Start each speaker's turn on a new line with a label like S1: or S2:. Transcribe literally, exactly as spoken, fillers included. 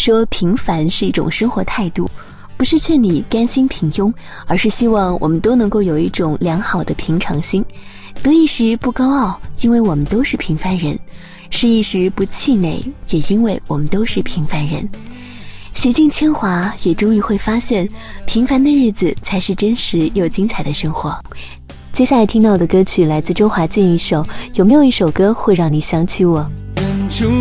S1: 说平凡是一种生活态度，不是劝你甘心平庸，而是希望我们都能够有一种良好的平常心。得意时不高傲，因为我们都是平凡人；失意时不气馁，也因为我们都是平凡人。洗尽铅华，也终于会发现，平凡的日子才是真实又精彩的生活。接下来听到的歌曲来自周华健一首《有没有一首歌会让你想起我》。